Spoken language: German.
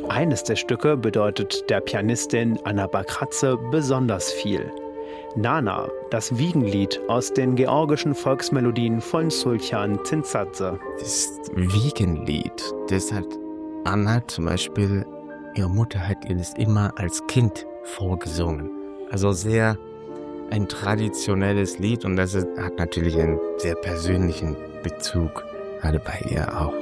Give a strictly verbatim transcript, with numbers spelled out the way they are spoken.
Eines der Stücke bedeutet der Pianistin Anna Bakratze besonders viel. Nana, das Wiegenlied aus den georgischen Volksmelodien von Sultan Zintzadze. Das Wiegenlied, das hat Anna zum Beispiel, ihre Mutter hat ihr das immer als Kind vorgesungen. Also sehr ein traditionelles Lied und das ist, hat natürlich einen sehr persönlichen Bezug, gerade bei ihr auch.